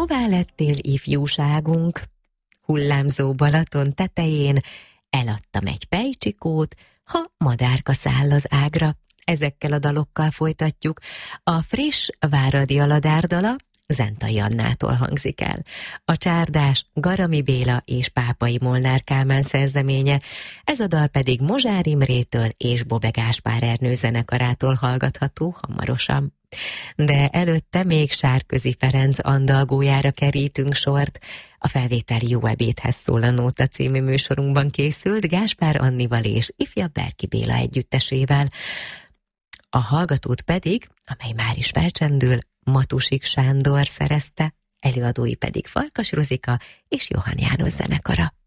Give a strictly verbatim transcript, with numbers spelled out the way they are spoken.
hová lettél ifjúságunk? Hullámzó Balaton tetején eladtam egy pejcsikót, ha madárka száll az ágra. Ezekkel a dalokkal folytatjuk. A friss Váradi Aladár dala Zentai Annától hangzik el. A csárdás Garami Béla és Pápai Molnár Kálmán szerzeménye, ez a dal pedig Mozsár Imrétől és Bobbe Gáspár Ernő zenekarától hallgatható hamarosan. De előtte még Sárközi Ferenc andalgójára kerítünk sort. A felvétel Jó ebédhez szól a Nóta című műsorunkban készült Gáspár Annival és ifjabb Berki Béla együttesével. A hallgatót pedig, amely már is felcsendül, Matusik Sándor szerezte, előadói pedig Farkas Rozika és Johann János zenekara.